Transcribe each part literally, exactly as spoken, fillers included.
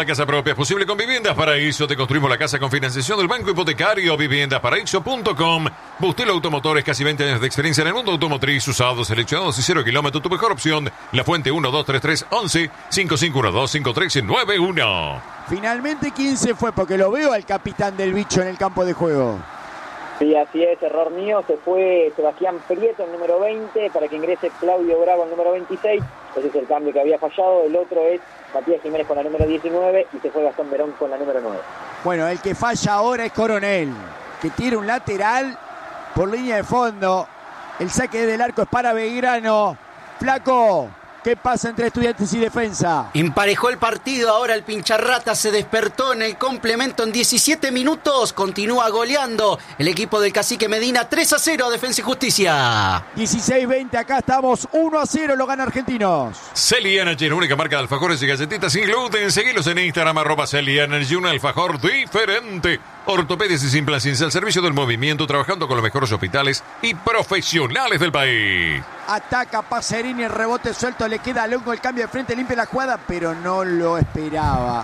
La casa propia es posible con Viviendas Paraíso. Te construimos la casa con financiación del Banco Hipotecario. Viviendas Paraíso punto com. Bustelo Automotores, casi veinte años de experiencia en el mundo automotriz. Usados, seleccionados y cero kilómetros. Tu mejor opción. La Fuente uno dos tres tres once cinco cinco uno dos cinco tres nueve uno. Finalmente, ¿quién se fue? Porque lo veo al capitán del bicho en el campo de juego. Sí, así es, error mío. Se fue Sebastián Prieto, el número veinte, para que ingrese Claudio Bravo, el número veintiséis. Ese es el cambio que había fallado. El otro es Matías Jiménez con la número diecinueve y se fue Gastón Verón con la número nueve. Bueno, el que falla ahora es Coronel, que tira un lateral por línea de fondo. El saque del arco es para Belgrano. Flaco, ¿qué pasa entre Estudiantes y Defensa? Emparejó el partido, ahora el pincharrata se despertó en el complemento en diecisiete minutos. Continúa goleando el equipo del Cacique Medina, tres a cero a Defensa y Justicia. dieciséis veinte, acá estamos, uno a cero, lo gana Argentinos. Celi Energy, la única marca de alfajores y galletitas sin gluten. Seguilos en Instagram, arroba Celi Energy, un alfajor diferente. Ortopedias y sin plan, sin al servicio del movimiento, trabajando con los mejores hospitales y profesionales del país. Ataca Pacerini, el rebote suelto, le queda a Longo el cambio de frente, limpia la jugada, pero no lo esperaba.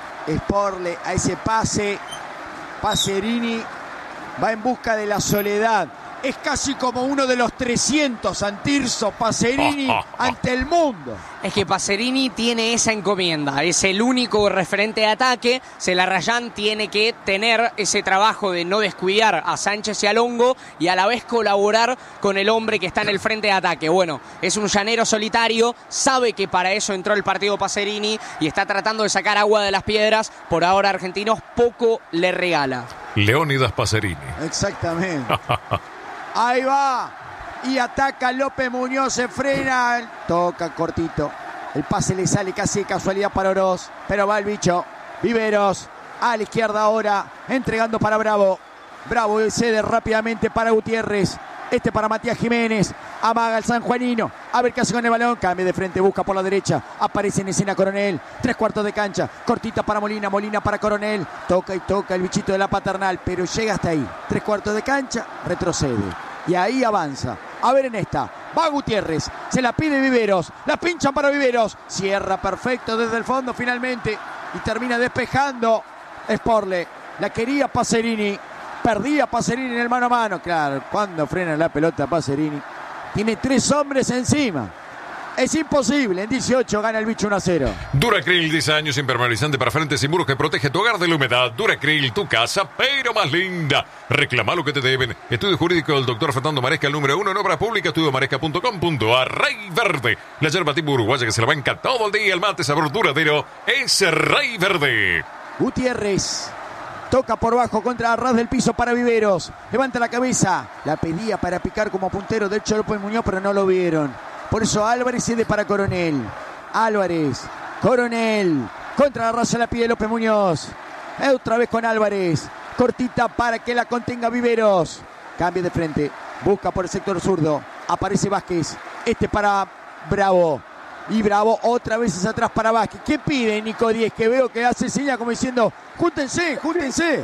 Sporle a ese pase. Pacerini va en busca de la soledad. Es casi como uno de los trescientos, Santirso, Pacerini ante el mundo. Es que Pacerini tiene esa encomienda, es el único referente de ataque. Celarrayán tiene que tener ese trabajo de no descuidar a Sánchez y a Longo y a la vez colaborar con el hombre que está en el frente de ataque. Bueno, es un llanero solitario, sabe que para eso entró el partido Pacerini y está tratando de sacar agua de las piedras. Por ahora Argentinos poco le regala. Leónidas Pacerini. Exactamente. Ahí va. Y ataca López Muñoz, se frena. Toca cortito. El pase le sale casi de casualidad para Oroz. Pero va el bicho. Viveros. A la izquierda ahora. Entregando para Bravo. Bravo cede rápidamente para Gutiérrez. Este para Matías Jiménez. Amaga el sanjuanino. A ver qué hace con el balón. Cambia de frente. Busca por la derecha. Aparece en escena Coronel. Tres cuartos de cancha. Cortita para Molina. Molina para Coronel. Toca y toca el bichito de la paternal. Pero llega hasta ahí. Tres cuartos de cancha. Retrocede. Y ahí avanza. A ver en esta. Va Gutiérrez. Se la pide Viveros. La pinchan para Viveros. Cierra perfecto desde el fondo finalmente. Y termina despejando Sporle. La quería Pacerini. Perdía Pacerini en el mano a mano. Claro, cuando frena la pelota Pacerini. Tiene tres hombres encima. Es imposible. En dieciocho gana el bicho uno a cero. Duracril, diez años impermeabilizante para frentes y muros que protege tu hogar de la humedad. Duracril, tu casa, pero más linda. Reclama lo que te deben. Estudio jurídico del doctor Fernando Maresca, el número uno en obras públicas, estudio maresca punto com punto a r. Rey Verde, la yerba tipo uruguaya que se la banca todo el día. El mate sabor duradero es Rey Verde. Gutiérrez. Toca por bajo contra ras del piso para Viveros. Levanta la cabeza. La pedía para picar como puntero de hecho López Muñoz, pero no lo vieron. Por eso Álvarez cede para Coronel. Álvarez. Coronel. Contra la raza la pide López Muñoz. Otra vez con Álvarez. Cortita para que la contenga Viveros. Cambia de frente. Busca por el sector zurdo. Aparece Vázquez. Este para Bravo. Y Bravo otra vez es atrás para Vázquez. ¿Qué pide Nico Díez? Que veo que hace seña como diciendo, júntense, júntense.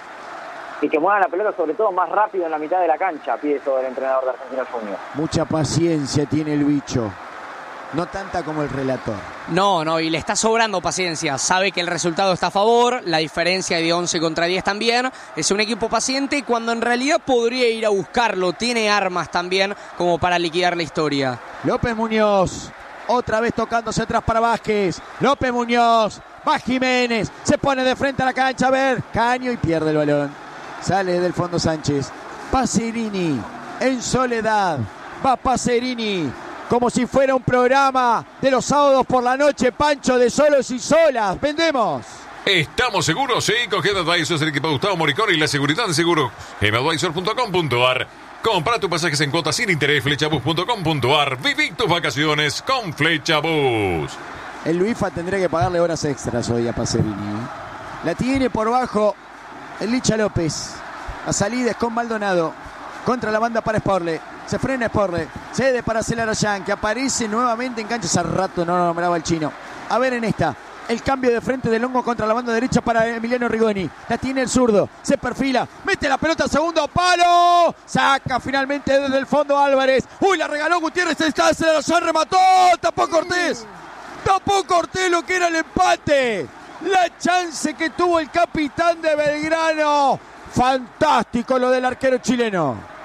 Y que muevan la pelota sobre todo más rápido en la mitad de la cancha, pide todo el entrenador de Argentinos Juniors. Mucha paciencia tiene el bicho. No tanta como el relator. No, no, y le está sobrando paciencia. Sabe que el resultado está a favor, la diferencia de once contra diez también. Es un equipo paciente cuando en realidad podría ir a buscarlo. Tiene armas también como para liquidar la historia. López Muñoz, otra vez tocándose atrás para Vázquez. López Muñoz, va Jiménez, se pone de frente a la cancha, a ver, Caño y pierde el balón. Sale del fondo Sánchez. Pacerini en soledad. Va Pacerini como si fuera un programa de los sábados por la noche, Pancho, de solos y solas. Vendemos. ¿Estamos seguros? Sí, con G M Advisor es el equipo de Gustavo Moricón y la seguridad de seguros. G M Advisor punto com punto a r. Compra tus pasajes en cuotas sin interés. Flechabus punto com punto a r. Viví tus vacaciones con Flechabus. El Luifa tendrá que pagarle horas extras hoy a Pacerini. La tiene por bajo el Licha López. La salida es con Maldonado. Contra la banda para Sporle. Se frena Sporle. Cede para Celarrayán, que aparece nuevamente en cancha. Hace rato no nombraba el chino. A ver en esta. El cambio de frente de Longo contra la banda derecha para Emiliano Rigoni. La tiene el zurdo. Se perfila. Mete la pelota al segundo palo. Saca finalmente desde el fondo Álvarez. Uy, la regaló Gutiérrez. Está Celarrayán. Remató. Tapó Cortés. Tapó Cortés lo que era el empate. La chance que tuvo el capitán de Belgrano. Fantástico lo del arquero chileno.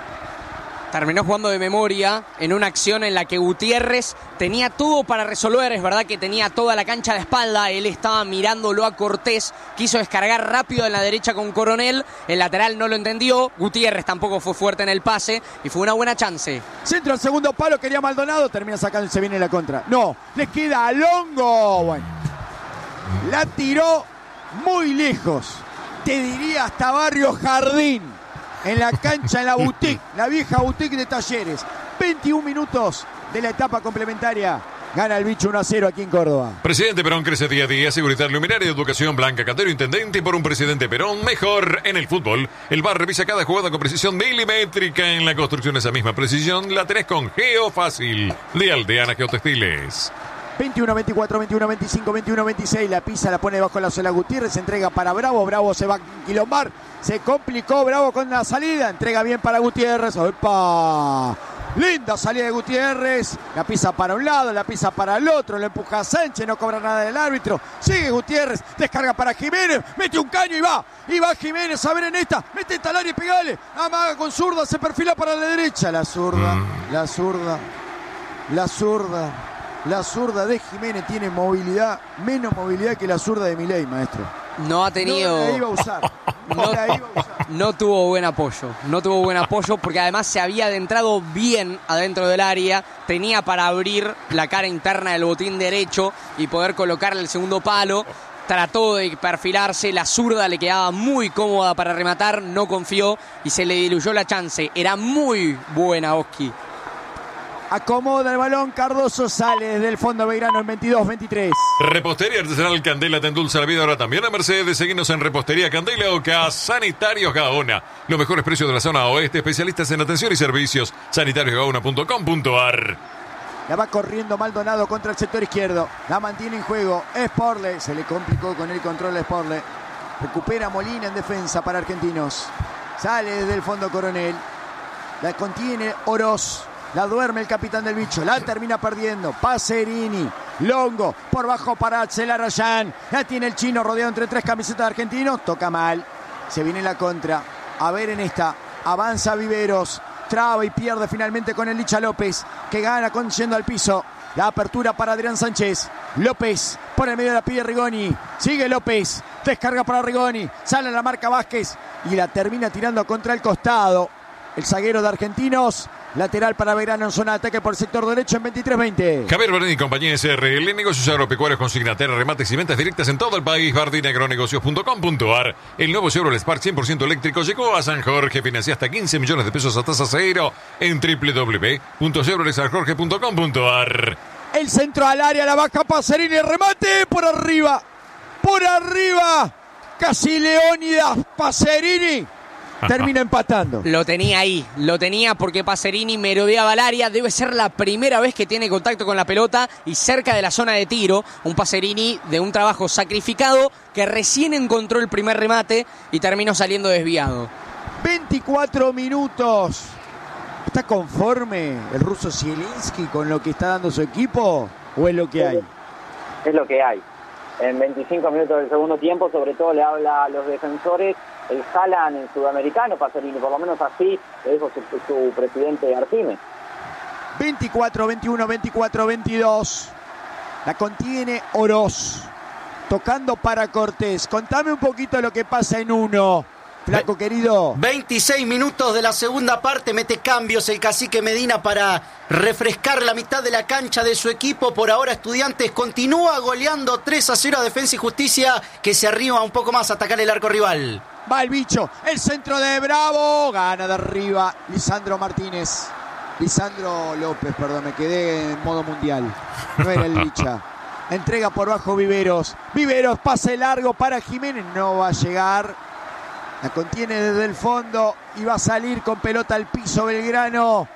Terminó jugando de memoria en una acción en la que Gutiérrez tenía todo para resolver. Es verdad que tenía toda la cancha de espalda. Él estaba mirándolo a Cortés. Quiso descargar rápido en la derecha con Coronel. El lateral no lo entendió. Gutiérrez tampoco fue fuerte en el pase. Y fue una buena chance. Centro al segundo palo. Quería Maldonado. Termina sacando y se viene la contra. No, le queda a Longo. Bueno, la tiró muy lejos. Te diría hasta Barrio Jardín. En la cancha, en la boutique, la vieja boutique de Talleres. veintiún minutos de la etapa complementaria. Gana el bicho uno a cero aquí en Córdoba. Presidente Perón crece día a día. Seguridad Luminaria, Educación Blanca Catero, Intendente. Por un presidente Perón mejor en el fútbol. El V A R revisa cada jugada con precisión milimétrica. En la construcción esa misma precisión la tenés con Geofácil de Aldeana Geotextiles. veintiuno veinticuatro, veintiuno veinticinco, veintiuno veintiséis. La pisa, la pone bajo la sola Gutiérrez. Se entrega para Bravo. Bravo se va a quilombar. Se complicó Bravo con la salida. Entrega bien para Gutiérrez. ¡Opa! Linda salida de Gutiérrez. La pisa para un lado, la pisa para el otro. Lo empuja a Sánchez. No cobra nada del árbitro. Sigue Gutiérrez. Descarga para Jiménez. Mete un caño y va. Y va Jiménez a ver en esta. Mete esta al área y pegale. Amaga con zurda. Se perfila para la derecha. La zurda. Mm. La zurda. La zurda. La zurda de Jiménez tiene movilidad, menos movilidad que la zurda de Milei, maestro. No ha tenido... No la iba a usar. No la iba a usar. No tuvo buen apoyo. No tuvo buen apoyo porque además se había adentrado bien adentro del área. Tenía para abrir la cara interna del botín derecho y poder colocarle el segundo palo. Trató de perfilarse, la zurda le quedaba muy cómoda para rematar, no confió y se le diluyó la chance. Era muy buena Oski. Acomoda el balón, Cardoso sale desde el fondo Belgrano en veintidós veintitrés. Repostería Artesanal Candela te endulza la vida ahora también a Mercedes. Seguinos en Repostería Candela Oca. Sanitarios Gaona. Los mejores precios de la zona oeste. Especialistas en atención y servicios. sanitarios gaona punto com punto a r. La va corriendo Maldonado contra el sector izquierdo. La mantiene en juego. Sporle. Se le complicó con el control a Sporle. Recupera Molina en defensa para Argentinos. Sale desde el fondo Coronel. La contiene Oroz. La duerme el capitán del bicho. La termina perdiendo. Pacerini. Longo. Por bajo para Axel Arrayán. La tiene el chino rodeado entre tres camisetas de Argentinos. Toca mal. Se viene la contra. A ver en esta. Avanza Viveros. Traba y pierde finalmente con el Licha López. Que gana con yendo al piso. La apertura para Adrián Sánchez. López. Por el medio la pide Rigoni. Sigue López. Descarga para Rigoni. Sale a la marca Vázquez. Y la termina tirando contra el costado. El zaguero de Argentinos. Lateral para Belgrano en zona de ataque por el sector derecho en veintitrés veinte. Javier Bardini y compañía S R L. Negocios agropecuarios, consignatera, remates y ventas directas en todo el país. Bardini Agronegocios punto com punto a r. El nuevo Chevrolet Spark cien por ciento eléctrico llegó a San Jorge. Financia hasta quince millones de pesos a tasa cero en w w w punto chevrolet san jorge punto com punto a r. El centro al área, la baja Pacerini. Remate por arriba. Por arriba. Casi Leónidas Pacerini. Termina empatando. Lo tenía ahí, lo tenía porque Pacerini merodeaba el área. Debe ser la primera vez que tiene contacto con la pelota y cerca de la zona de tiro. Un Pacerini de un trabajo sacrificado que recién encontró el primer remate y terminó saliendo desviado. veinticuatro minutos. ¿Está conforme el ruso Zielinski con lo que está dando su equipo o es lo que hay? Es lo que hay. En veinticinco minutos del segundo tiempo, sobre todo le habla a los defensores. El jalan en sudamericano, Pacerini, por lo menos así le dijo su, su presidente Artime. veinticuatro veintiuno, veinticuatro veintidós. La contiene Oroz. Tocando para Cortés. Contame un poquito lo que pasa en uno, flaco querido. veintiséis minutos de la segunda parte, mete cambios el cacique Medina para refrescar la mitad de la cancha de su equipo. Por ahora Estudiantes continúa goleando tres a cero a Defensa y Justicia, que se arriba un poco más a atacar el arco rival. Va el bicho, el centro de Bravo, gana de arriba Lisandro Martínez. Lisandro López, perdón, me quedé en modo mundial. No era el Licha. Entrega por bajo Viveros. Viveros, pase largo para Jiménez, no va a llegar. La contiene desde el fondo y va a salir con pelota al piso Belgrano.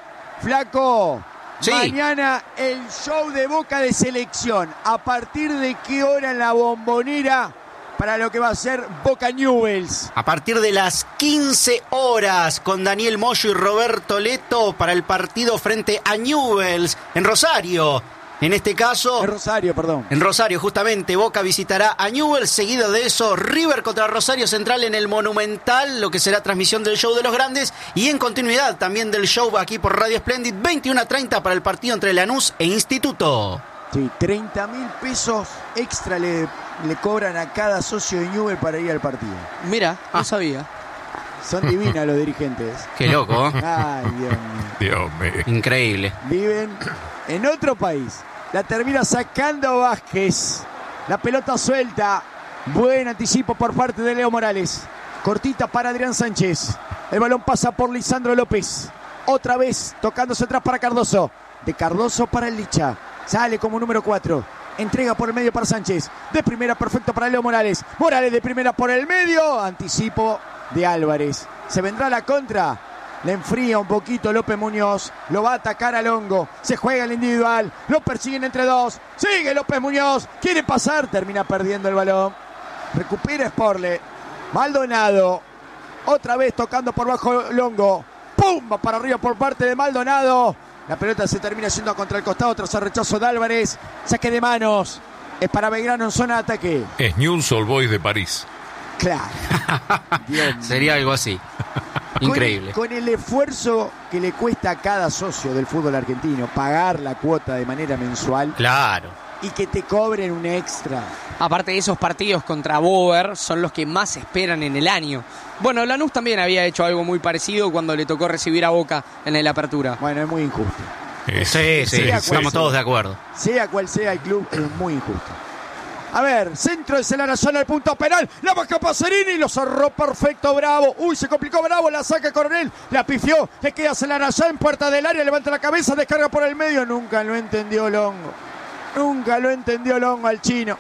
Flaco, sí. Mañana el show de Boca de selección. ¿A partir de qué hora en la Bombonera para lo que va a ser Boca Newell's? A partir de las quince horas con Daniel Moyo y Roberto Leto para el partido frente a Newell's en Rosario. En este caso... En Rosario, perdón. En Rosario, justamente, Boca visitará a Newell's, seguido de eso, River contra Rosario Central en el Monumental, lo que será transmisión del show de los grandes, y en continuidad también del show aquí por Radio Splendid, veintiuno a treinta para el partido entre Lanús e Instituto. Sí, treinta mil pesos extra le, le cobran a cada socio de Newell's para ir al partido. Mira, no Ah. sabía. Son divinas los dirigentes. Qué loco, ¿eh? Ay, Dios mío. Dios mío. Increíble. Viven en otro país. La termina sacando Vázquez. La pelota suelta. Buen anticipo por parte de Leo Morales. Cortita para Adrián Sánchez. El balón pasa por Lisandro López. Otra vez tocándose atrás para Cardoso. De Cardoso para el Licha. Sale como número cuatro. Entrega por el medio para Sánchez. De primera perfecto para Leo Morales. Morales de primera por el medio. Anticipo de Álvarez. Se vendrá la contra. Le enfría un poquito López Muñoz. Lo va a atacar a Longo. Se juega el individual. Lo persiguen entre dos. Sigue López Muñoz. Quiere pasar. Termina perdiendo el balón. Recupera Sporle. Maldonado. Otra vez tocando por bajo Longo. ¡Pum! Va para arriba por parte de Maldonado. La pelota se termina yendo contra el costado tras el rechazo de Álvarez. Saque de manos. Es para Belgrano en zona de ataque. Es Newell's Old Boys de París. Claro. Dios mío. Sería algo así. Increíble. Con el, con el esfuerzo que le cuesta a cada socio del fútbol argentino pagar la cuota de manera mensual Claro. y que te cobren un extra. Aparte de esos partidos contra Boer, son los que más esperan en el año. Bueno, Lanús también había hecho algo muy parecido cuando le tocó recibir a Boca en el Apertura. Bueno, es muy injusto. Es- Sí, sí, Sea estamos cual todos sea. de acuerdo. Sea cual sea el club, es muy injusto. A ver, centro de Celarayán al punto penal. La baja Pacerini, lo cerró perfecto Bravo. Uy, se complicó Bravo, la saca Coronel. La pifió, le queda Celarayán, puerta del área, levanta la cabeza, descarga por el medio. Nunca lo entendió Longo. Nunca lo entendió Longo al chino.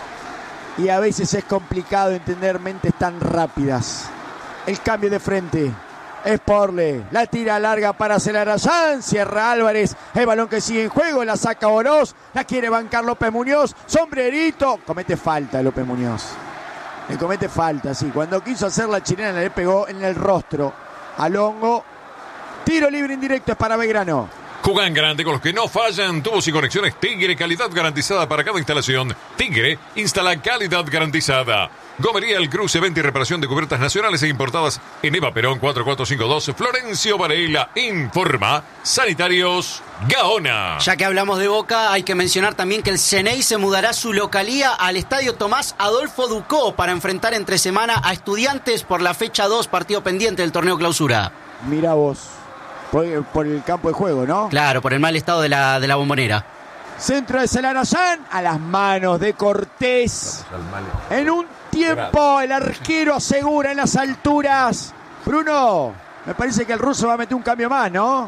Y a veces es complicado entender mentes tan rápidas. El cambio de frente. Sporle, la tira larga para Celarayán, cierra Álvarez, el balón que sigue en juego, la saca Oroz, la quiere bancar López Muñoz, sombrerito, comete falta López Muñoz, le comete falta, sí, cuando quiso hacer la chilena le pegó en el rostro a Longo, tiro libre indirecto es para Belgrano. Juegan grande con los que no fallan. Tubos y conexiones Tigre, calidad garantizada para cada instalación. Tigre instala calidad garantizada. Gomería El Cruce, venta y reparación de cubiertas nacionales e importadas en Eva Perón cuatro cuatro cinco dos. Florencio Varela informa. Sanitarios Gaona. Ya que hablamos de Boca, hay que mencionar también que el Ceney se mudará su localía al estadio Tomás Adolfo Ducó para enfrentar entre semana a Estudiantes por la fecha dos, partido pendiente del torneo clausura. Mira vos, por, por el campo de juego, ¿no? Claro, por el mal estado de la, de la bombonera. Centro de Celarayán a las manos de Cortés. En un tiempo el arquero asegura en las alturas. Bruno, me parece que el ruso va a meter un cambio más, ¿no?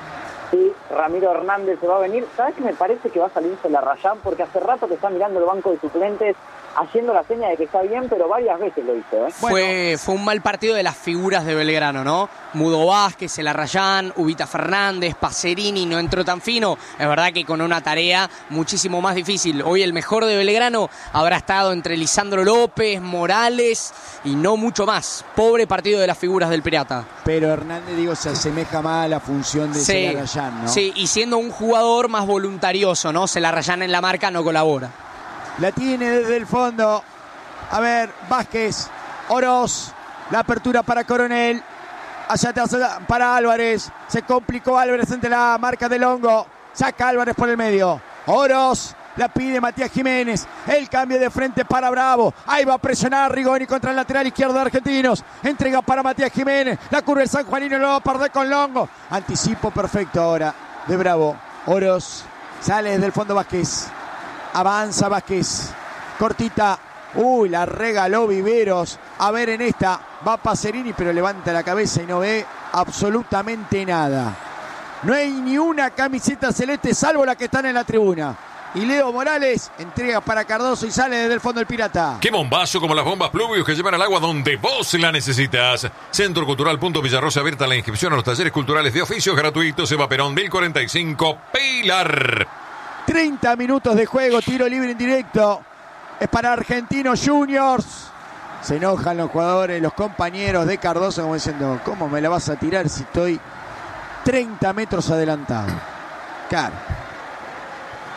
Sí, Ramiro Hernández se va a venir. ¿Sabes qué me parece que va a salir Celarayán? Porque hace rato que está mirando el banco de suplentes, haciendo la seña de que está bien, pero varias veces lo hizo, ¿eh? Fue, fue un mal partido de las figuras de Belgrano, ¿no? Mudo Vázquez, Celarayán, Ubita Fernández, Pacerini no entró tan fino. Es verdad que con una tarea muchísimo más difícil. Hoy el mejor de Belgrano habrá estado entre Lisandro López, Morales y no mucho más. Pobre partido de las figuras del Pirata. Pero Hernández, digo, se asemeja más a la función de Sí, Celarayán, ¿no? sí, y siendo un jugador más voluntarioso, ¿no? Celarayán en la marca no colabora. La tiene desde el fondo. A ver, Vázquez, Oroz, la apertura para Coronel. Allá atrás para Álvarez. Se complicó Álvarez ante la marca de Longo. Saca Álvarez por el medio. Oroz, la pide Matías Jiménez. El cambio de frente para Bravo. Ahí va a presionar Rigoni contra el lateral izquierdo de Argentinos. Entrega para Matías Jiménez. La curva el San Juanino lo va a perder con Longo. Anticipo perfecto ahora de Bravo. Oroz sale desde el fondo Vázquez. Avanza Vázquez. Cortita. Uy, la regaló Viveros. A ver en esta. Va Pacerini, pero levanta la cabeza y no ve absolutamente nada. No hay ni una camiseta celeste salvo la que están en la tribuna. Y Leo Morales entrega para Cardoso y sale desde el fondo el Pirata. ¡Qué bombazo como las bombas Pluvius que llevan al agua donde vos la necesitas! Centro Cultural Punto Villarrosa, abierta la inscripción a los talleres culturales de oficios gratuitos. Eva Perón, mil cuarenta y cinco, Pilar. treinta minutos de juego, tiro libre indirecto. Es para Argentinos Juniors. Se enojan los jugadores, los compañeros de Cardoso, como diciendo, ¿cómo me la vas a tirar si estoy treinta metros adelantado? Claro.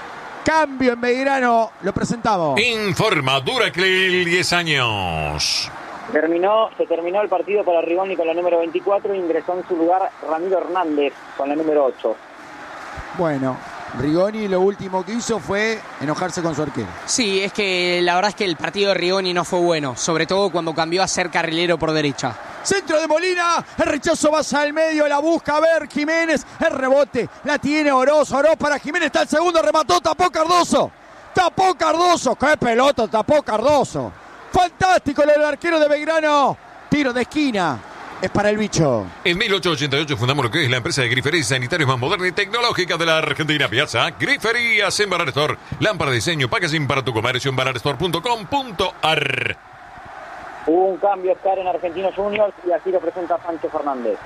Cambio en Belgrano, lo presentamos. Informa Duracril, diez años. Terminó, se terminó el partido para Rigoni con la número veinticuatro e ingresó en su lugar Ramiro Hernández con la número ocho. Bueno, Rigoni lo último que hizo fue enojarse con su arquero. Sí, es que la verdad es que el partido de Rigoni no fue bueno, sobre todo cuando cambió a ser carrilero por derecha. Centro de Molina, el rechazo va hacia el medio, la busca a ver Jiménez, el rebote, la tiene Oroz, Oroz para Jiménez, está el segundo, remató, tapó Cardoso, tapó Cardoso, qué pelota, tapó Cardoso. Fantástico el arquero de Belgrano, tiro de esquina, es para el bicho. En mil ochocientos ochenta y ocho fundamos lo que es la empresa de griferías y sanitarios más moderna y tecnológica de la Argentina. Piazza Griferías en Banner Store. Lámpara de diseño, packaging para tu comercio en banner store punto com punto a r. Hubo un cambio, Oscar, en Argentinos Juniors y así lo presenta Pancho Fernández.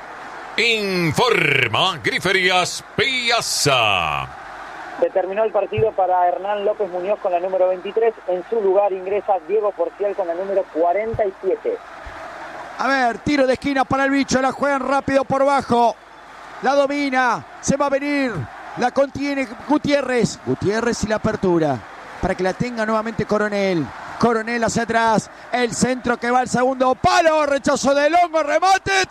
Informa Griferías Piazza. Se terminó el partido para Hernán López Muñoz con la número veintitrés. En su lugar ingresa Diego Porciel con la número cuarenta y siete. A ver, tiro de esquina para el bicho, la juegan rápido por bajo. La domina, se va a venir, la contiene Gutiérrez. Gutiérrez y la apertura para que la tenga nuevamente Coronel. Coronel hacia atrás, el centro que va al segundo palo, rechazo de Longo, remate,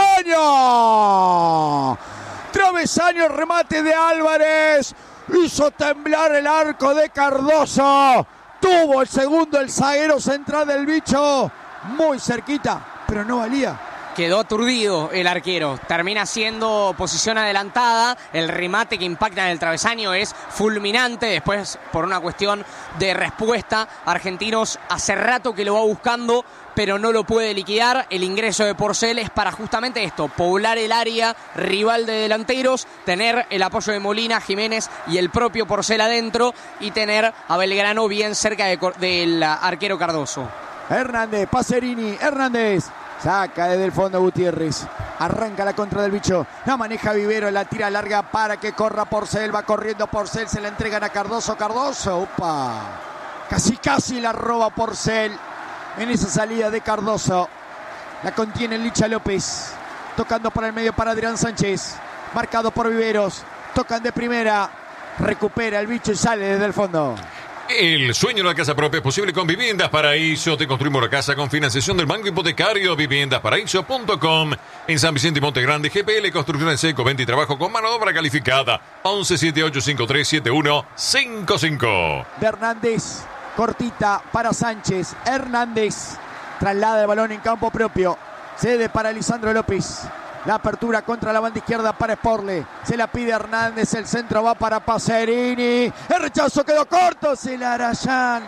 travesaño. Travesaño, remate de Álvarez, hizo temblar el arco de Cardoso. Tuvo el segundo, el zaguero central del bicho, muy cerquita, pero no valía. Quedó aturdido el arquero, termina siendo posición adelantada, el remate que impacta en el travesaño es fulminante, después por una cuestión de respuesta, Argentinos hace rato que lo va buscando, pero no lo puede liquidar. El ingreso de Porcel es para justamente esto, poblar el área rival de delanteros, tener el apoyo de Molina, Jiménez y el propio Porcel adentro y tener a Belgrano bien cerca de, del arquero Cardoso. Hernández, Pacerini, Hernández. Saca desde el fondo Gutiérrez. Arranca la contra del bicho. La maneja Vivero, la tira larga para que corra Porcel. Va corriendo Porcel, se la entregan a Cardoso. Cardoso, opa. Casi casi la roba Porcel en esa salida de Cardoso. La contiene Licha López. Tocando para el medio para Adrián Sánchez. Marcado por Viveros. Tocan de primera. Recupera el bicho y sale desde el fondo. El sueño de la casa propia es posible con Viviendas Paraíso. Te construimos la casa con financiación del Banco Hipotecario. viviendas paraíso punto com. En San Vicente y Monte Grande, G P L Construcción en Seco, venta y trabajo con mano de obra calificada. once setenta y ocho cincuenta y tres setenta y uno cincuenta y cinco. De Hernández, cortita para Sánchez. Hernández traslada el balón en campo propio. Cede para Lisandro López. La apertura contra la banda izquierda para Sporle. Se la pide Hernández. El centro va para Pacerini. El rechazo quedó corto. Celarayán.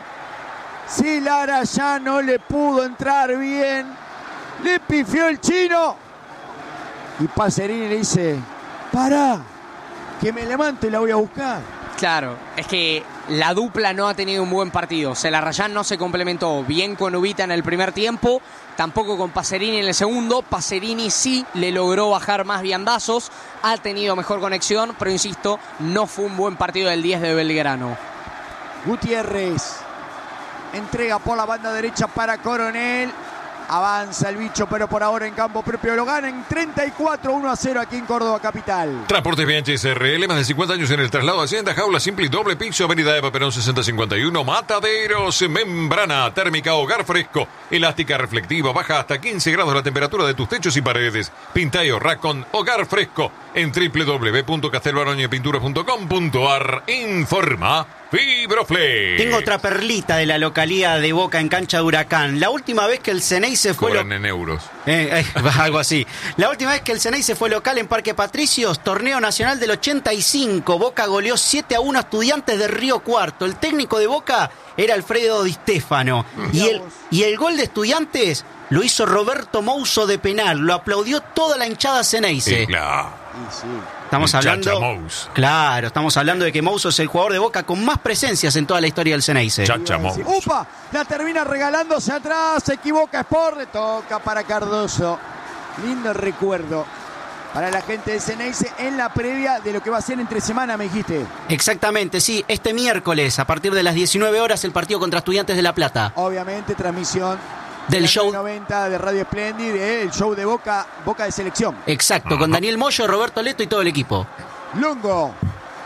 Celarayán no le pudo entrar bien. Le pifió el chino. Y Pacerini le dice: pará, que me levanto y la voy a buscar. Claro, es que la dupla no ha tenido un buen partido. Celarayán no se complementó bien con Ubita en el primer tiempo, tampoco con Pacerini en el segundo. Pacerini sí le logró bajar más viandazos, ha tenido mejor conexión, pero insisto, no fue un buen partido del diez de Belgrano. Gutiérrez entrega por la banda derecha para Coronel. Avanza el bicho, pero por ahora en campo propio lo gana en treinta y cuatro, uno a cero aquí en Córdoba capital. Transportes B H S R L, más de cincuenta años en el traslado de Hacienda, jaula simple y doble piso, avenida Eva Perón sesenta cincuenta y uno, Mataderos, membrana térmica, hogar fresco, elástica reflectiva, baja hasta quince grados la temperatura de tus techos y paredes. Pinta y ahorra con hogar fresco en doble u doble u doble u punto castelbaroñepintura punto com punto a r. Informa Fibroflex. Tengo otra perlita de la localidad de Boca en cancha de Huracán. La última vez que el Ceney se fue... Cobran lo... en euros. Eh, eh, algo así. La última vez que el Ceney se fue local en Parque Patricios, torneo nacional del ochenta y cinco. Boca goleó siete a uno a Estudiantes de Río Cuarto. El técnico de Boca era Alfredo Di Stéfano. Y el, y el gol de Estudiantes lo hizo Roberto Mouso de penal. Lo aplaudió toda la hinchada ceneice. Sí, claro. Y sí. Estamos El hablando, Chacha Mouso. claro, estamos hablando de que Mouso es el jugador de Boca con más presencias en toda la historia del Ceneice. Chacha Mouso. ¡Upa! La termina regalándose atrás. Se equivoca Sport. Le toca para Cardoso. Lindo recuerdo para la gente de Ceneice en la previa de lo que va a ser entre semana, me dijiste. Exactamente, sí. Este miércoles, a partir de las diecinueve horas, el partido contra Estudiantes de La Plata. Obviamente, transmisión Del de show. noventa de Radio Splendid, el show de Boca, Boca de Selección. Exacto, con Daniel Moyo, Roberto Leto y todo el equipo. Longo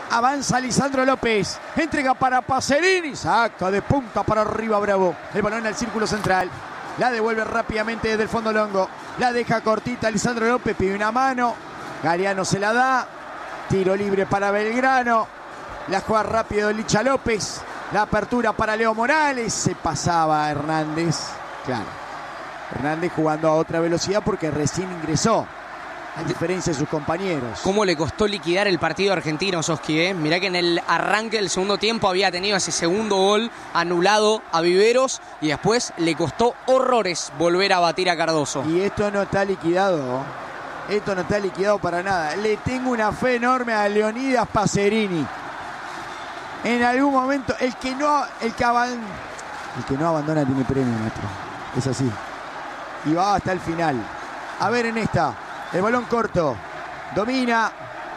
Avanza Lisandro López. Entrega para Pacerini. Saca de punta para arriba Bravo. El balón al círculo central. La devuelve rápidamente desde el fondo Longo. La deja cortita Lisandro López. Pide una mano. Galeano se la da. Tiro libre para Belgrano. La juega rápido Licha López. La apertura para Leo Morales. Se pasaba Hernández. Claro. Hernández jugando a otra velocidad porque recién ingresó. A diferencia de sus compañeros. ¿Cómo le costó liquidar el partido argentino, Soski? ¿eh? Mirá que en el arranque del segundo tiempo había tenido ese segundo gol anulado a Viveros y después le costó horrores volver a batir a Cardoso. Y esto no está liquidado. Esto no está liquidado para nada. Le tengo una fe enorme a Leonidas Pacerini. En algún momento, el que no, el que, aban, el que no abandona tiene premio, maestro. Es así. Y va hasta el final. A ver en esta. El balón corto, domina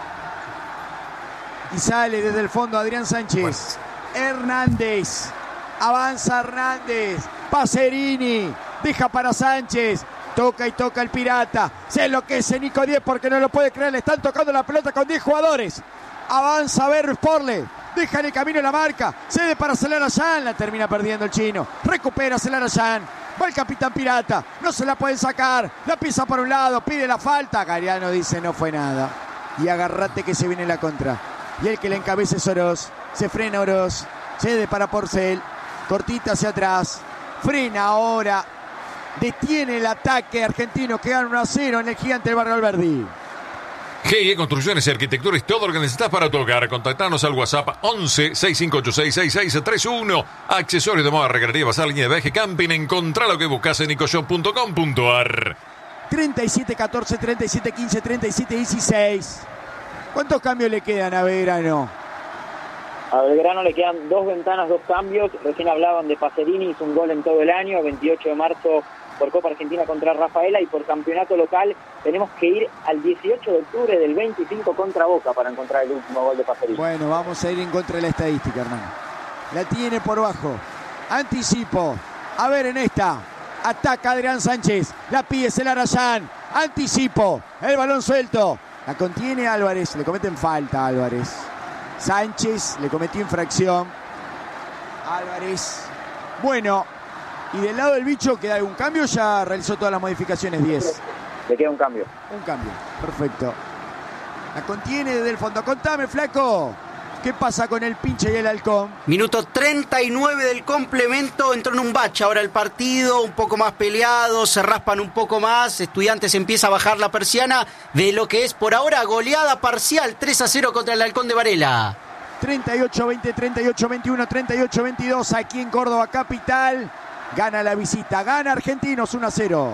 y sale desde el fondo Adrián Sánchez. Hernández, avanza Hernández, Pacerini, deja para Sánchez, toca y toca el Pirata. Se enloquece Nico diez porque no lo puede creer, le están tocando la pelota con diez jugadores. Avanza Berro Sporle, deja en el camino la marca, cede para Celarayán, la termina perdiendo el chino. Recupera Celarayán. Va el capitán Pirata, no se la pueden sacar, la pisa por un lado, pide la falta, Galeano dice no fue nada. Y agarrate que se viene la contra. Y el que le encabeza es Oroz, se frena Oroz, cede para Porcel, cortita hacia atrás, frena ahora, detiene el ataque argentino que gana uno a cero en el gigante del Barrio Alberdi. G I E Construcciones y Arquitectura es todo lo que necesitas para tu hogar. Contactanos al WhatsApp once, sesenta y cinco ochenta y seis, sesenta y seis treinta y uno. Accesorios de moda, recreativa, basal, línea de viaje, camping. Encontrá lo que buscas en nicoshop punto com punto a r. treinta y siete catorce, treinta y siete quince, treinta y siete dieciséis. ¿Cuántos cambios le quedan a Belgrano? A Belgrano le quedan dos ventanas, dos cambios. Recién hablaban de Pacerini, hizo un gol en todo el año, veintiocho de marzo por Copa Argentina contra Rafaela, y por campeonato local tenemos que ir al dieciocho de octubre del veinticinco contra Boca para encontrar el último gol de Pacerini. Bueno, vamos a ir en contra de la estadística, hermano. La tiene por bajo. Anticipo. A ver en esta. Ataca Adrián Sánchez. La pide Celarayán. Anticipo. El balón suelto. La contiene Álvarez. Le cometen falta a Álvarez. Sánchez le cometió infracción. Álvarez. Bueno. Y del lado del bicho, ¿queda algún cambio? Ya realizó todas las modificaciones, diez. Le queda un cambio. Un cambio, perfecto. La contiene desde el fondo. Contame, flaco. ¿Qué pasa con el pinche y el halcón? Minuto treinta y nueve del complemento. Entró en un bache ahora el partido, un poco más peleado, se raspan un poco más. Estudiantes empieza a bajar la persiana de lo que es por ahora goleada parcial. tres a cero contra el Halcón de Varela. treinta y ocho veinte, treinta y ocho veintiuno, treinta y ocho veintidós aquí en Córdoba capital. Gana la visita, gana Argentinos uno a cero.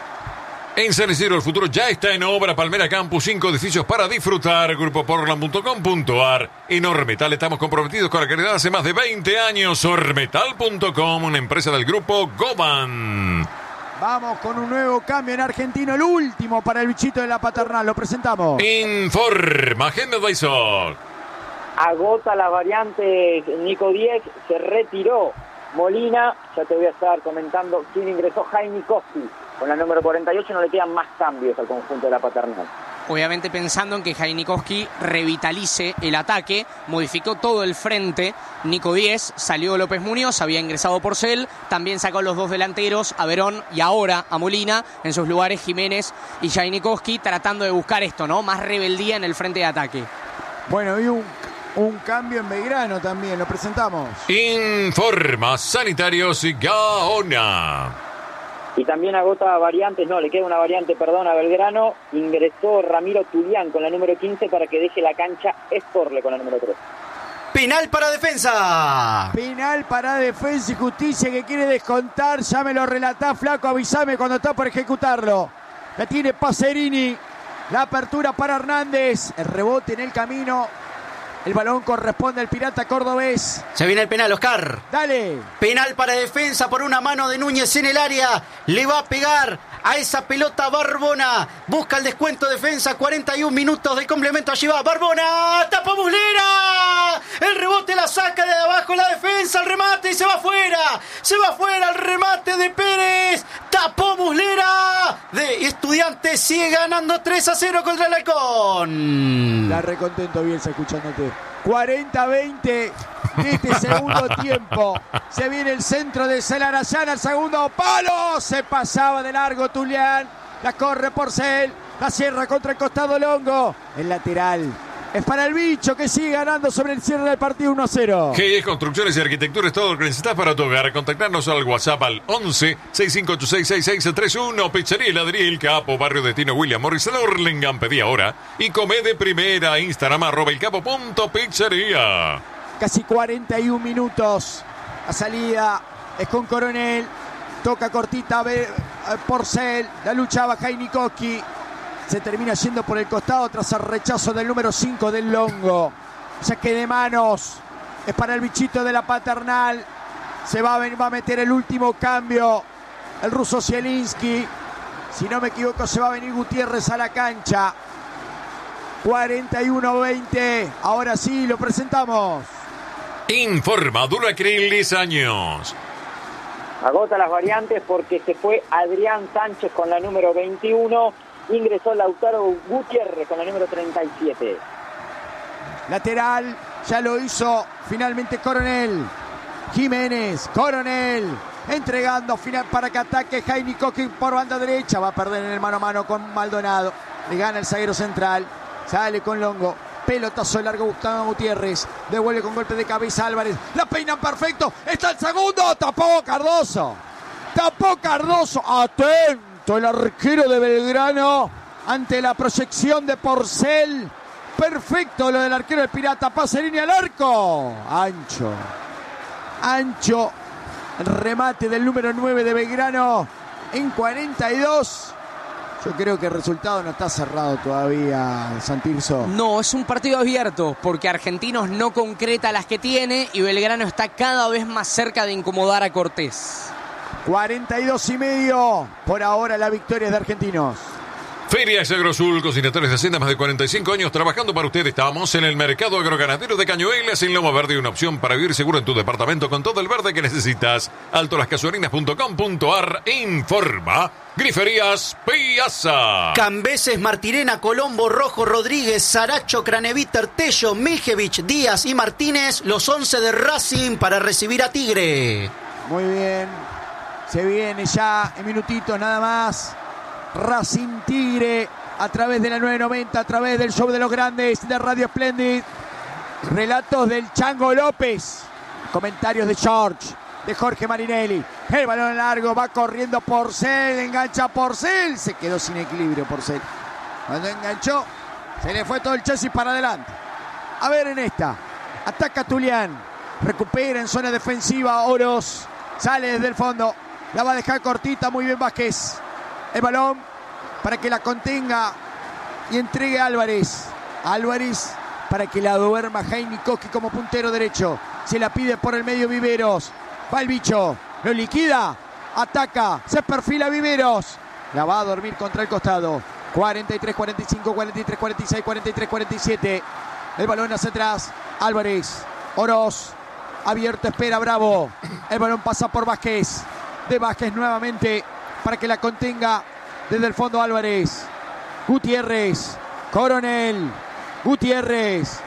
En San Isidro el futuro ya está en obra. Palmera Campus, cinco edificios para disfrutar. grupo portland punto com punto a r. En Ormetal estamos comprometidos con la calidad hace más de veinte años. Ormetal punto com, una empresa del grupo Goban. Vamos con un nuevo cambio en Argentino, el último para el bichito de la paternal. Lo presentamos. Informa Agenda Advisor. Agota la variante Nico diez, se retiró Molina, ya te voy a estar comentando quién ingresó. Jaime Koski con la número cuarenta y ocho, no le quedan más cambios al conjunto de la paternal. Obviamente pensando en que Jainikowski revitalice el ataque, modificó todo el frente. Nico diez, salió López Muñoz, había ingresado Porcel, también sacó los dos delanteros, a Verón y ahora a Molina, en sus lugares Jiménez y Jainikowski, tratando de buscar esto, ¿no? Más rebeldía en el frente de ataque. Bueno, y un, un cambio en Belgrano también, lo presentamos. Informa Sanitarios y Gaona. Y también agota variantes, no, le queda una variante, perdón, a Belgrano. Ingresó Ramiro Tulián con la número quince para que deje la cancha Esporle con la número tres. Penal para Defensa. Penal para Defensa y Justicia que quiere descontar. Ya me lo relatá, flaco, avísame cuando está por ejecutarlo. La tiene Pacerini. La apertura para Hernández. El rebote en el camino. El balón corresponde al Pirata cordobés. Se viene el penal, Oscar. Dale. Penal para Defensa por una mano de Núñez en el área. Le va a pegar a esa pelota Barbona. Busca el descuento Defensa. cuarenta y un minutos del complemento. Allí va Barbona. Tapa Muslera. El rebote la saca de abajo la Defensa. El remate y se va afuera. Se va afuera el remate de Pérez. Tapó Muslera. De Estudiantes sigue ganando tres a cero contra el Halcón. La recontento Bielsa escuchándote. cuarenta a veinte de este segundo tiempo. Se viene el centro de Celarayán al segundo palo. Se pasaba de largo Tulián. La corre Porcel. La cierra contra el costado Longo. El lateral es para el bicho que sigue ganando sobre el cierre del partido uno a cero. G es Construcciones y Arquitectura es todo lo que necesitas para tu hogar. Contactarnos al WhatsApp al once, sesenta y cinco ochenta y seis, sesenta y seis treinta y uno. Pizzería Heladería El Capo, Barrio Destino William Morris, en Hurlingham. Pedí ahora. Y come de primera. Instagram arroba el capo punto pizzería. Casi cuarenta y un minutos. La salida es con Coronel. Toca cortita a Porcel. La luchaba Jainikoski. Se termina yendo por el costado tras el rechazo del número cinco del Longo. Saque de manos. Es para el bichito de la Paternal. Se va a, venir, va a meter el último cambio. El ruso Zielinski. Si no me equivoco, se va a venir Gutiérrez a la cancha. cuarenta y uno a veinte. Ahora sí, lo presentamos. Informa Duracril diez años. Agota las variantes porque se fue Adrián Sánchez con la número veintiuno. Ingresó Lautaro Gutiérrez con la número treinta y siete. Lateral, ya lo hizo finalmente Coronel. Jiménez, Coronel, entregando final para que ataque Jainikoski por banda derecha. Va a perder en el mano a mano con Maldonado. Le gana el zaguero central. Sale con Longo. Pelotazo largo Gustavo Gutiérrez. Devuelve con golpe de cabeza Álvarez. La peinan perfecto. Está el segundo. Tapó Cardoso. Tapó Cardoso. Atento el arquero de Belgrano ante la proyección de Porcel. Perfecto lo del arquero del Pirata. Pase línea al arco. Ancho. Ancho. El remate del número nueve de Belgrano en cuarenta y dos. Yo creo que el resultado no está cerrado todavía, Santirso. No, es un partido abierto porque Argentinos no concreta las que tiene y Belgrano está cada vez más cerca de incomodar a Cortés. cuarenta y dos y medio. Por ahora la victoria es de Argentinos. Ferias Agrosul, cocinadores de hacienda más de cuarenta y cinco años trabajando para usted. Estamos en el mercado agroganadero de Cañuelas, en Loma Verde, una opción para vivir seguro en tu departamento con todo el verde que necesitas. alto las casuarinas punto com punto ar informa. Griferías Piazza. Cambeses, Martirena, Colombo, Rojo, Rodríguez, Saracho, Craneviter, Tello, Miljevich, Díaz y Martínez, los once de Racing para recibir a Tigre. Muy bien. Se viene ya en minutitos nada más. Racing Tigre a través de la nueve noventa, a través del show de los grandes de Radio Splendid. Relatos del Chango López. Comentarios de George, de Jorge Marinelli. El balón largo, va corriendo Porcel, engancha Porcel. Se quedó sin equilibrio Porcel. Cuando enganchó, se le fue todo el chasis para adelante. A ver en esta. Ataca Tulián. Recupera en zona defensiva Oros. Sale desde el fondo. La va a dejar cortita, muy bien Vázquez. El balón para que la contenga y entregue a Álvarez. Álvarez para que la duerma Jainikoski como puntero derecho. Se la pide por el medio Viveros. Va el bicho, lo liquida, ataca, se perfila Viveros. La va a dormir contra el costado. cuarenta y tres, cuarenta y cinco, cuarenta y tres, cuarenta y seis, cuarenta y tres, cuarenta y siete. El balón hacia atrás. Álvarez, Oroz, abierto, espera Bravo. El balón pasa por Vázquez. De Vázquez nuevamente para que la contenga desde el fondo Álvarez. Gutiérrez, Coronel, Gutiérrez,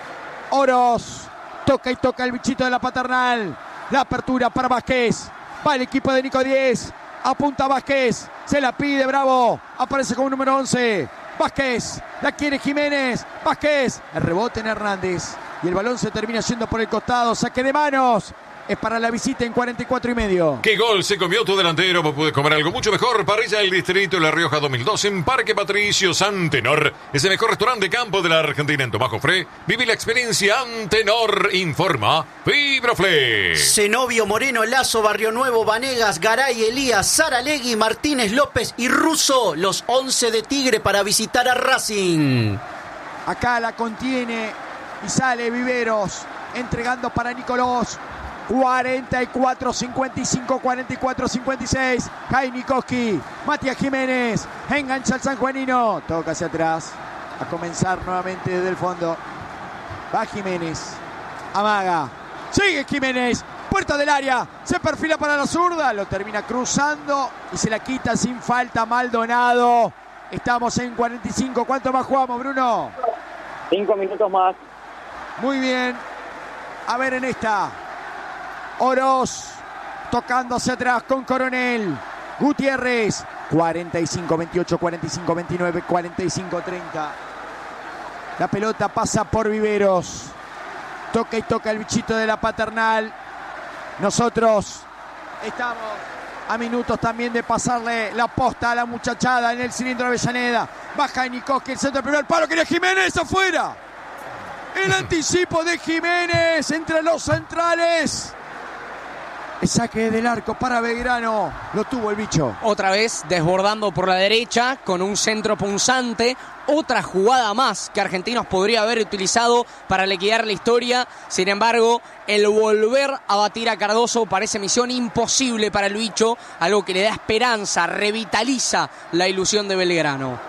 Oroz, toca y toca el bichito de la Paternal. La apertura para Vázquez. Va el equipo de Nico diez. Apunta Vázquez. Se la pide Bravo. Aparece como número once. Vázquez. La quiere Jiménez. Vázquez. El rebote en Hernández. Y el balón se termina yendo por el costado. Saque de manos. Es para la visita en cuarenta y cuatro y medio. ¿Qué gol se comió tu delantero? Vos podés comer algo mucho mejor. Parrilla del Distrito La Rioja dos mil dos en Parque Patricios. Antenor es el mejor restaurante de campo de la Argentina. En Tomás Jofré, viví la experiencia Antenor. Informa Fibroflex. Zenobio, Moreno, Lazo, Barrio Nuevo, Vanegas, Garay, Elías, Saralegui, Martínez, López y Russo. Los once de Tigre para visitar a Racing. Acá la contiene y sale Viveros. Entregando para Nicolás. cuarenta y cuatro cincuenta y cinco, cuarenta y cuatro cincuenta y seis. Jainikoski, Matías Jiménez, engancha al sanjuanino, toca hacia atrás, a comenzar nuevamente desde el fondo. Va Jiménez, amaga, sigue Jiménez, puerta del área, se perfila para la zurda, lo termina cruzando y se la quita sin falta Maldonado. Estamos en cuarenta y cinco. ¿Cuánto más jugamos, Bruno? Cinco minutos más. Muy bien. A ver en esta. Oroz tocando hacia atrás con Coronel. Gutiérrez. cuarenta y cinco veintiocho, cuarenta y cinco veintinueve, cuarenta y cinco treinta. La pelota pasa por Viveros. Toca y toca el bichito de la Paternal. Nosotros estamos a minutos también de pasarle la posta a la muchachada en el cilindro de Avellaneda. Baja Nikoski, el centro del primer palo. Quería Jiménez afuera. El anticipo de Jiménez entre los centrales. El saque del arco para Belgrano. Lo tuvo el bicho. Otra vez desbordando por la derecha con un centro punzante. Otra jugada más que Argentinos podría haber utilizado para liquidar la historia. Sin embargo, el volver a batir a Cardoso parece misión imposible para el bicho. Algo que le da esperanza, revitaliza la ilusión de Belgrano.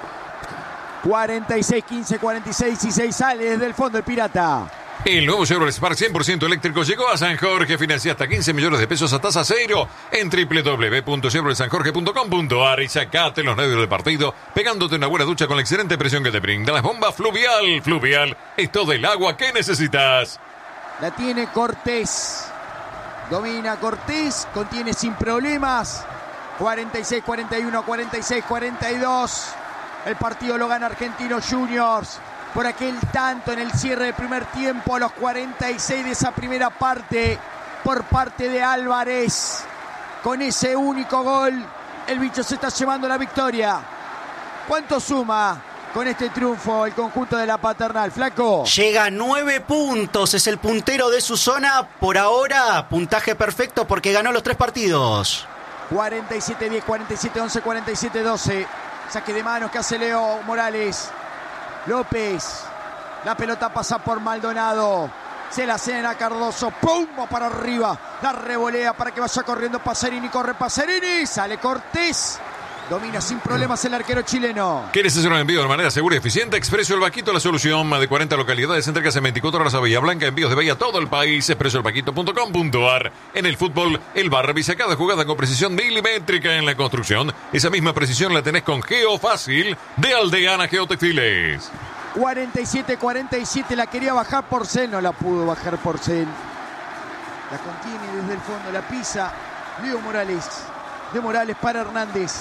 cuarenta y seis quince, cuarenta y seis y seis sale desde el fondo el Pirata. El nuevo Chevrolet Spark cien por ciento eléctrico llegó a San Jorge. Financia hasta quince millones de pesos a tasa cero en doble u doble u doble u punto chevrolet san jorge punto com punto a r y sacate los nervios del partido pegándote una buena ducha con la excelente presión que te brinda las bombas Fluvial. Fluvial es todo el agua que necesitas. La tiene Cortés. Domina Cortés. Contiene sin problemas. cuarenta y seis cuarenta y uno, cuarenta y seis cuarenta y dos. El partido lo gana Argentinos Juniors. Por aquel tanto en el cierre del primer tiempo a los cuarenta y seis de esa primera parte por parte de Álvarez. Con ese único gol el bicho se está llevando la victoria. ¿Cuánto suma con este triunfo el conjunto de la Paternal, Flaco? Llega a nueve puntos, es el puntero de su zona. Por ahora, puntaje perfecto porque ganó los tres partidos. cuarenta y siete diez, cuarenta y siete once, cuarenta y siete doce. Saque de manos que hace Leo Morales. López, la pelota pasa por Maldonado, se la ceden a Cardoso, ¡pum! Para arriba, la revolea para que vaya corriendo Pacerini, corre Pacerini, sale Cortés, domina sin problemas el arquero chileno. ¿Quieres hacer un envío de manera segura y eficiente? Expreso El Vaquito, la solución. Más de cuarenta localidades, entregas en veinticuatro horas a Bahía Blanca, envíos de Bahía a todo el país. expreso el vaquito punto com punto a r. En el fútbol, el bar revisa cada jugada con precisión milimétrica. En la construcción, esa misma precisión la tenés con Geofácil de Aldeana Geotextiles. cuarenta y siete cuarenta y siete, la quería bajar Porcel, no la pudo bajar Porcel. La contiene desde el fondo, la pisa Leo Morales. De Morales para Hernández.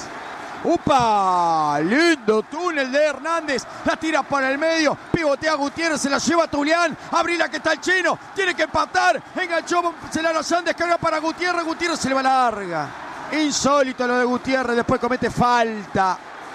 ¡Upa! Lindo túnel de Hernández. La tira por el medio. Pivotea Gutiérrez. Se la lleva Tulián. Abrila que está el chino. Tiene que empatar. Enganchó Celano San. Descarga para Gutiérrez. Gutiérrez se le va larga. Insólito lo de Gutiérrez. Después comete falta.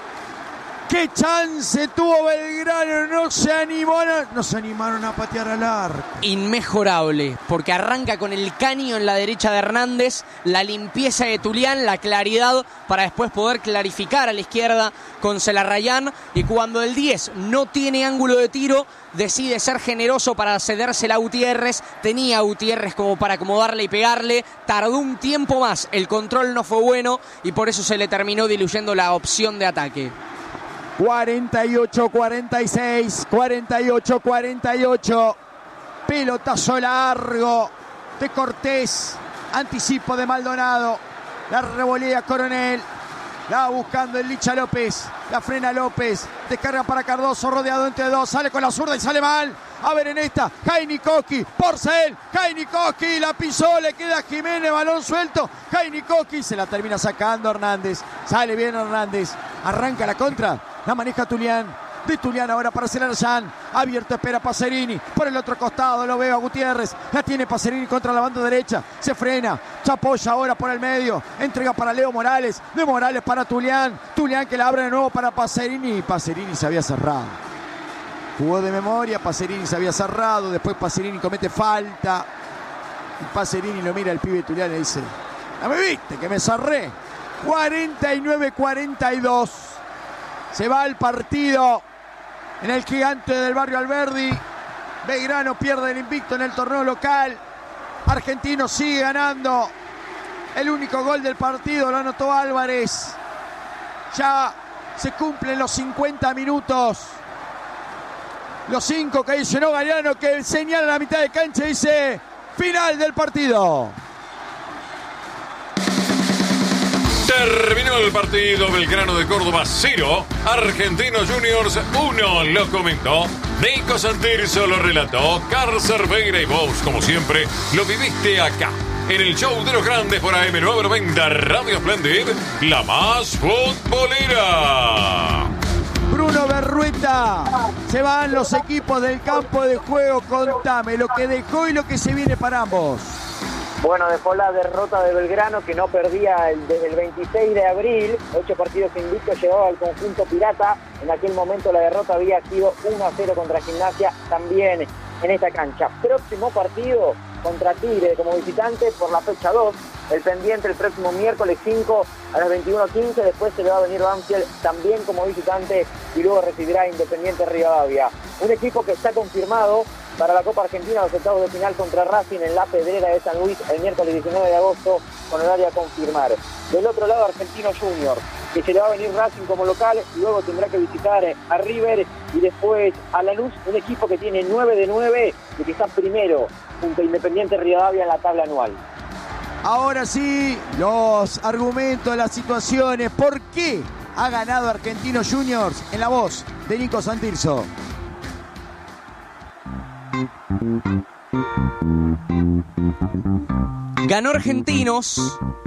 ¡Qué chance tuvo Belgrano! No se animó, no se animaron a patear al arco. Inmejorable, porque arranca con el caño en la derecha de Hernández, la limpieza de Tulián, la claridad para después poder clarificar a la izquierda con Celarrayán. Y cuando el diez no tiene ángulo de tiro, decide ser generoso para cedérsela a Gutiérrez. Tenía a Gutiérrez como para acomodarle y pegarle. Tardó un tiempo más, el control no fue bueno y por eso se le terminó diluyendo la opción de ataque. cuarenta y ocho cuarenta y seis, cuarenta y ocho cuarenta y ocho. Pelotazo largo de Cortés. Anticipo de Maldonado. La revolea Coronel. La va buscando el Licha López. La frena López. Descarga para Cardoso. Rodeado entre dos. Sale con la zurda y sale mal. A ver en esta. Jainikoski. Porcel. Jainikoski. La pisó. Le queda a Jiménez. Balón suelto. Jainikoski. Se la termina sacando Hernández. Sale bien Hernández. Arranca la contra. La maneja Tulián. De Tulián ahora para Celarayán. Abierto espera Pacerini. Por el otro costado lo veo a Gutiérrez. La tiene Pacerini contra la banda derecha. Se frena. Se apoya ahora por el medio. Entrega para Leo Morales. De Morales para Tulián. Tulián que la abre de nuevo para Pacerini. Pacerini se había cerrado. Jugó de memoria. Pacerini se había cerrado. Después Pacerini comete falta. Y Pacerini lo mira al pibe Tulián y le dice: ¿no me viste que me cerré? cuarenta y nueve cuarenta y dos. Se va el partido en el Gigante del Barrio Alberdi. Belgrano pierde el invicto en el torneo local. Argentino sigue ganando. El único gol del partido lo anotó Álvarez. Ya se cumplen los cincuenta minutos. Los cinco que dice no Galeano, que señala la mitad de cancha y dice final del partido. Terminó el partido. Belgrano de Córdoba cero, Argentinos Juniors uno. Lo comentó Nico Santirso, lo relató Carl Cerveira y vos, como siempre, lo viviste acá en el show de los grandes por A M novecientos noventa Radio Splendid, la más futbolera. Bruno Berrueta, se van los equipos del campo de juego. Contame lo que dejó y lo que se viene para ambos. Bueno, dejó la derrota de Belgrano, que no perdía el, desde el veintiséis de abril, ocho partidos invictos, llegaba al conjunto pirata. En aquel momento la derrota había sido uno a cero contra Gimnasia, también en esta cancha. Próximo partido contra Tigre como visitante por la fecha dos, el pendiente el próximo miércoles cinco a las veintiuno quince, después se le va a venir Banfield también como visitante y luego recibirá Independiente Rivadavia. Un equipo que está confirmado para la Copa Argentina, los octavos de final contra Racing en la Pedrera de San Luis el miércoles diecinueve de agosto, con horario a confirmar. Del otro lado, Argentinos Juniors, que se le va a venir Racing como local, y luego tendrá que visitar a River y después a Lanús, un equipo que tiene nueve de nueve y que está primero junto a Independiente Rivadavia en la tabla anual. Ahora sí, los argumentos, las situaciones, ¿por qué ha ganado Argentinos Juniors? En la voz de Nico Santirso. Ganó Argentinos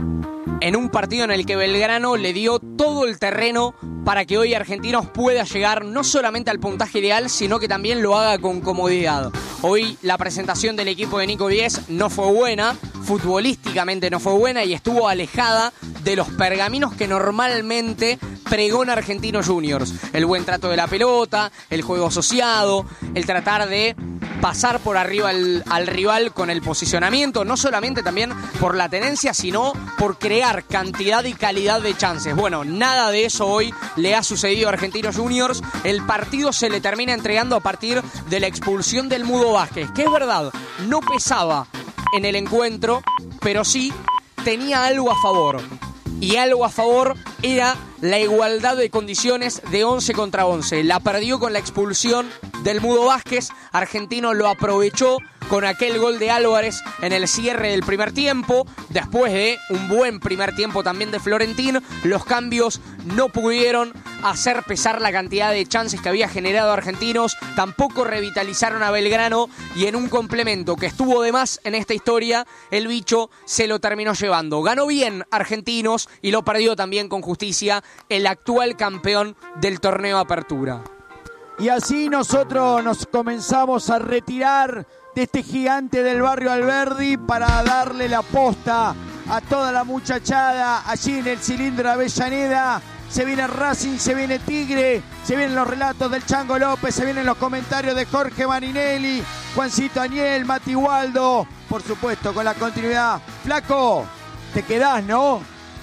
en un partido en el que Belgrano le dio todo el terreno para que hoy Argentinos pueda llegar no solamente al puntaje ideal, sino que también lo haga con comodidad. Hoy la presentación del equipo de Nico Díez no fue buena, futbolísticamente no fue buena y estuvo alejada de los pergaminos que normalmente pregona Argentinos Juniors. El buen trato de la pelota, el juego asociado, el tratar de pasar por arriba al, al rival con el posicionamiento, no solamente también por la tenencia, sino por crear cantidad y calidad de chances. Bueno, nada de eso hoy le ha sucedido a Argentinos Juniors. El partido se le termina entregando a partir de la expulsión del Mudo Vázquez, que es verdad, no pesaba en el encuentro, pero sí tenía algo a favor. Y algo a favor era la igualdad de condiciones de once contra once. La perdió con la expulsión del Mudo Vázquez. Argentino lo aprovechó con aquel gol de Álvarez en el cierre del primer tiempo. Después de un buen primer tiempo también de Florentín, los cambios no pudieron hacer pesar la cantidad de chances que había generado Argentinos. Tampoco revitalizaron a Belgrano y en un complemento que estuvo de más en esta historia, el bicho se lo terminó llevando. Ganó bien Argentinos y lo perdió también con justicia el actual campeón del torneo Apertura. Y así nosotros nos comenzamos a retirar de este gigante del barrio Alberdi para darle la posta a toda la muchachada allí en el cilindro de Avellaneda. Se viene Racing, se viene Tigre, se vienen los relatos del Chango López, se vienen los comentarios de Jorge Marinelli, Juancito Añel, Mati Waldo, por supuesto con la continuidad. Flaco, te quedás, ¿no?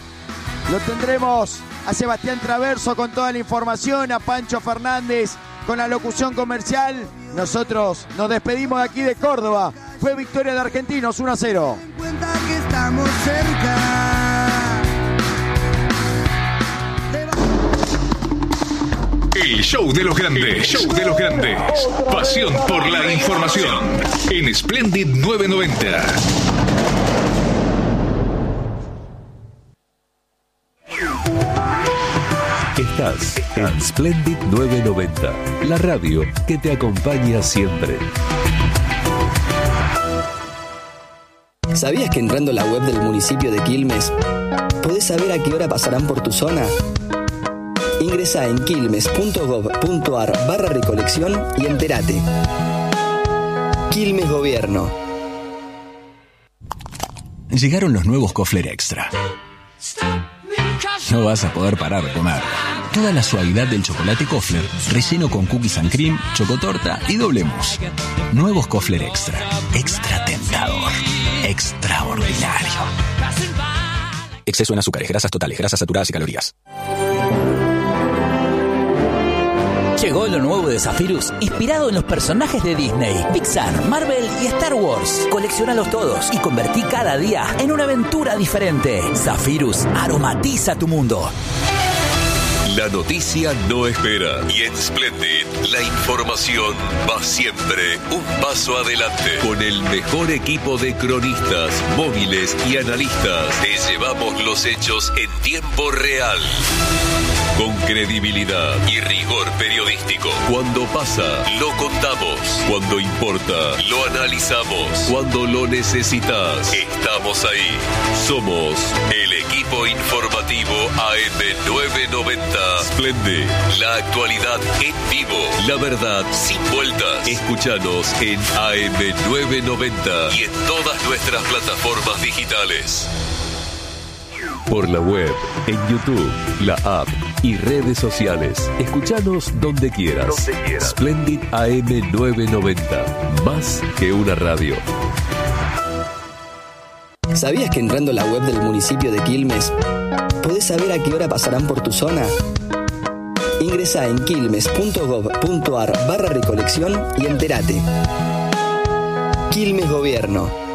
Lo tendremos a Sebastián Traverso con toda la información, a Pancho Fernández con la locución comercial. Nosotros nos despedimos de aquí de Córdoba. Fue victoria de Argentinos uno a cero. Ten en cuenta que estamos cerca. El show de los grandes, el show de los grandes. Pasión por la información en Splendid novecientos noventa. Estás en Splendid novecientos noventa, la radio que te acompaña siempre. ¿Sabías que entrando a la web del municipio de Quilmes podés saber a qué hora pasarán por tu zona? Ingresá en quilmes.gov.ar barra recolección y entérate. Quilmes Gobierno. Llegaron los nuevos Kofler Extra. No vas a poder parar de comer. Toda la suavidad del chocolate Kofler, relleno con cookies and cream, chocotorta y doble mousse. Nuevos Kofler Extra. Extra tentador. Extraordinario. Exceso en azúcares, grasas totales, grasas saturadas y calorías. Llegó lo nuevo de Zephyrus, inspirado en los personajes de Disney, Pixar, Marvel y Star Wars. Colecciónalos todos y convertí cada día en una aventura diferente. Zephyrus aromatiza tu mundo. La noticia no espera y en Splendid la información va siempre un paso adelante. Con el mejor equipo de cronistas, móviles y analistas, te llevamos los hechos en tiempo real. Con credibilidad y rigor periodístico. Cuando pasa, lo contamos. Cuando importa, lo analizamos. Cuando lo necesitas, estamos ahí. Somos el equipo informativo A M novecientos noventa. Splendid, la actualidad en vivo. La verdad sin vueltas. Escúchanos en A M novecientos noventa y en todas nuestras plataformas digitales. Por la web, en YouTube, la app y redes sociales. Escúchanos donde quieras. Donde quieras. Splendid A M novecientos noventa. Más que una radio. ¿Sabías que entrando a la web del municipio de Quilmes podés saber a qué hora pasarán por tu zona? Ingresá en quilmes.gov.ar barra recolección y entérate. Quilmes Gobierno.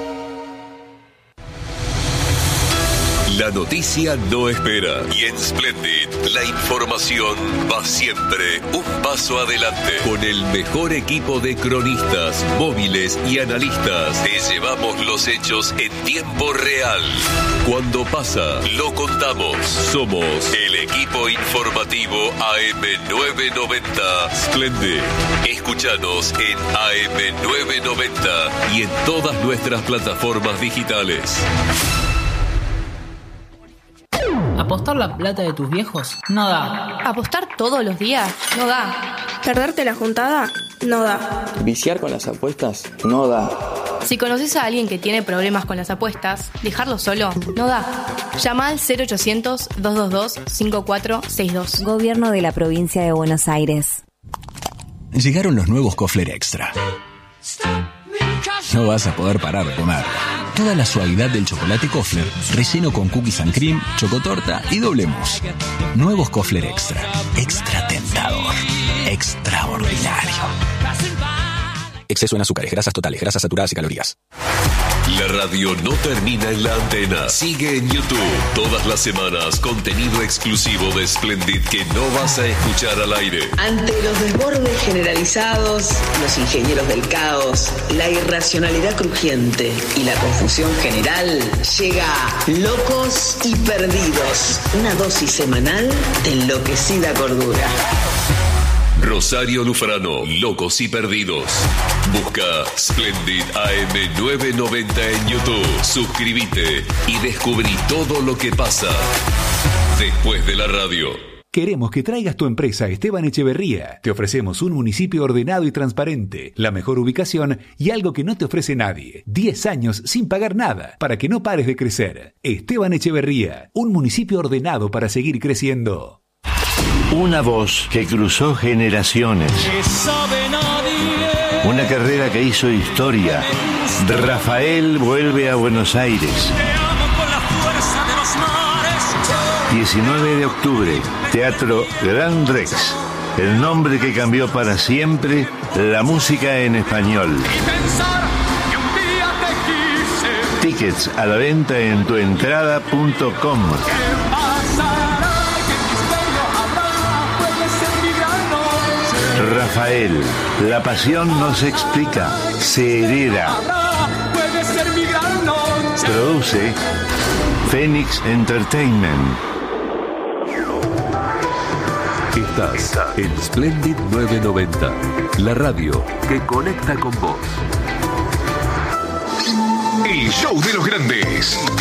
La noticia no espera y en Splendid la información va siempre un paso adelante. Con el mejor equipo de cronistas, móviles y analistas, te llevamos los hechos en tiempo real. Cuando pasa, lo contamos. Somos el equipo informativo A M novecientos noventa. Splendid. Escúchanos en A M novecientos noventa y en todas nuestras plataformas digitales. ¿Apostar la plata de tus viejos? No da. ¿Apostar todos los días? No da. ¿Perderte la juntada? No da. ¿Viciar con las apuestas? No da. Si conoces a alguien que tiene problemas con las apuestas, dejarlo solo no da. Llama al cero ochocientos, doscientos veintidós, cincuenta y cuatro sesenta y dos. Gobierno de la Provincia de Buenos Aires. Llegaron los nuevos Kofler Extra. No vas a poder parar de comer. Toda la suavidad del chocolate Kofler, relleno con cookies and cream, chocotorta y doble mousse. Nuevos Kofler Extra. Extra tentador. Extraordinario. Exceso en azúcares, grasas totales, grasas saturadas y calorías. La radio no termina en la antena. Sigue en YouTube. Todas las semanas, contenido exclusivo de Splendid que no vas a escuchar al aire. Ante los desbordes generalizados, los ingenieros del caos, la irracionalidad crujiente y la confusión general, llega Locos y Perdidos. Una dosis semanal de enloquecida cordura. Rosario Lufrano, Locos y Perdidos. Busca Splendid A M novecientos noventa en YouTube. Suscríbete y descubrí todo lo que pasa después de la radio. Queremos que traigas tu empresa a Esteban Echeverría. Te ofrecemos un municipio ordenado y transparente, la mejor ubicación y algo que no te ofrece nadie. diez años sin pagar nada para que no pares de crecer. Esteban Echeverría, un municipio ordenado para seguir creciendo. Una voz que cruzó generaciones. Una carrera que hizo historia. Rafael vuelve a Buenos Aires. diecinueve de octubre, Teatro Gran Rex. El nombre que cambió para siempre la música en español. Tickets a la venta en tuentrada punto com. Rafael, la pasión no se explica, se hereda. Produce Phoenix Entertainment. Estás en Splendid novecientos noventa, la radio que conecta con vos. El show de los grandes.